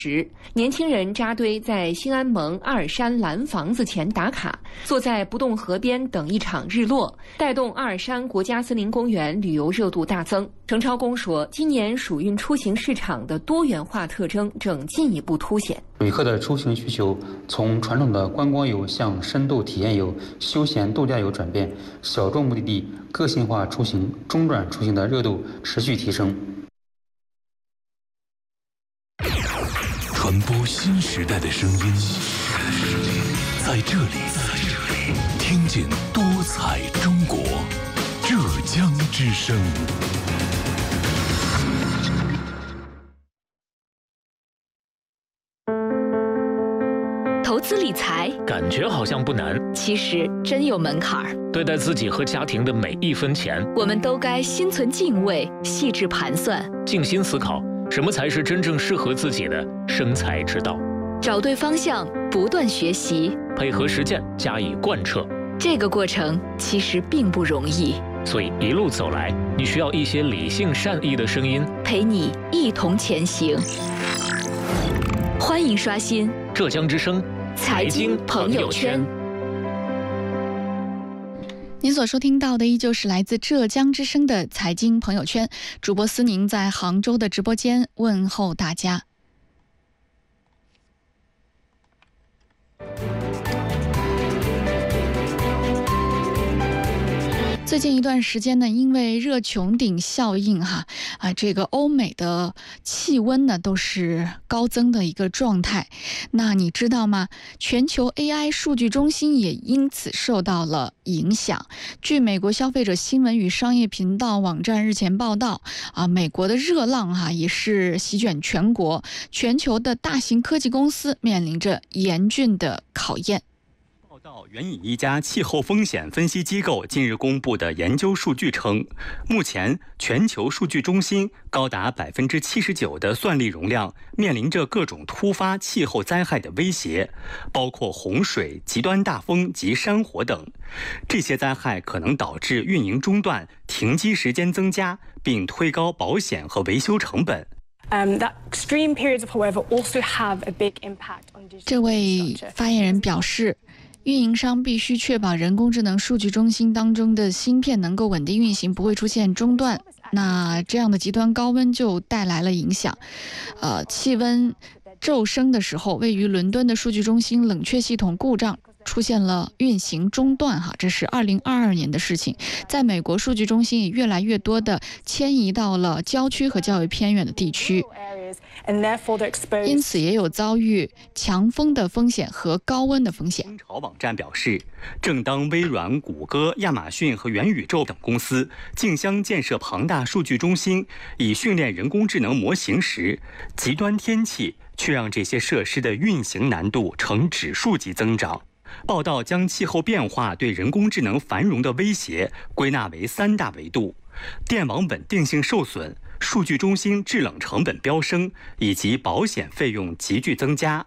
时，年轻人扎堆在新安盟阿尔山蓝房子前打卡，坐在不动河边等一场日落，带动阿尔山国家森林公园旅游热度大增。程超公说，今年暑运出行市场的多元化特征正进一步凸显。 旅客的出行需求从传统的观光游向深度体验游、休闲度假游转变，小众目的地、个性化出行、中转出行的热度持续提升。 传播新时代的声音，在这里听见多彩中国，浙江之声。 投资理财感觉好像不难， 其实真有门槛儿。 对待自己和家庭的每一分钱， 我们都该心存敬畏，细致盘算， 静心思考什么才是真正适合自己的生财之道。 找对方向，不断学习， 配合实践加以贯彻。 这个过程其实并不容易， 所以一路走来，你需要一些理性善意的声音陪你一同前行。欢迎刷新浙江之声财经朋友圈。 您所收听到的依旧是来自浙江之声的财经朋友圈，主播思宁在杭州的直播间问候大家。最近一段时间呢，因为热穹顶效应这个欧美的气温呢都是高增的一个状态。那你知道吗？全球 AI 数据中心也因此受到了影响。据美国消费者新闻与商业频道网站日前报道，美国的热浪也是席卷全国，全球的大型科技公司面临着严峻的考验。 援引一家气候风险分析机构近日公布的研究数据称，目前全球数据中心高达79%的算力容量面临着各种突发气候灾害的威胁，包括洪水、极端大风及山火等。这些灾害可能导致运营中断、停机时间增加，并推高保险和维修成本。 这位发言人表示，运营商必须确保人工智能数据中心当中的芯片能够稳定运行，不会出现中断。那这样的极端高温就带来了影响。气温骤升的时候，位于伦敦的数据中心冷却系统故障，出现了运行中断这是2022年的事情。在美国，数据中心也越来越多的迁移到了郊区和较为偏远的地区，因此也有遭遇强风的风险和高温的风险。 蜂巢网站表示，正当微软、谷歌、亚马逊和元宇宙等公司竞相建设庞大数据中心以训练人工智能模型时，极端天气却让这些设施的运行难度呈指数级增长。报道将气候变化对人工智能繁荣的威胁归纳为3大维度：电网稳定性受损、数据中心制冷成本飙升，以及保险费用急剧增加。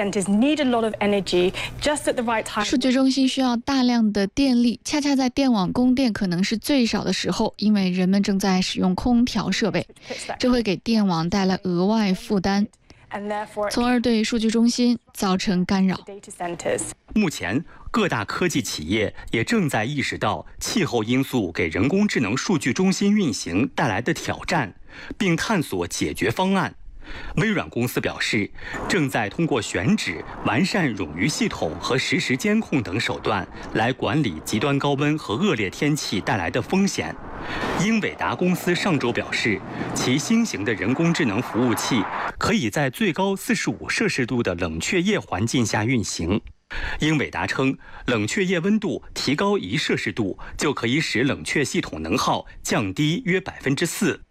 数据中心需要大量的电力，恰恰在电网供电可能是最少的时候，因为人们正在使用空调设备，这会给电网带来额外负担，从而对数据中心造成干扰。 目前，各大科技企业也正在意识到气候因素给人工智能数据中心运行带来的挑战，并探索解决方案。微软公司表示，正在通过选址、完善冗余系统和实时监控等手段来管理极端高温和恶劣天气带来的风险。英伟达公司上周表示，其新型的人工智能服务器可以在最高45摄氏度的冷却液环境下运行。英伟达称，冷却液温度提高1摄氏度就可以使冷却系统能耗降低约4%。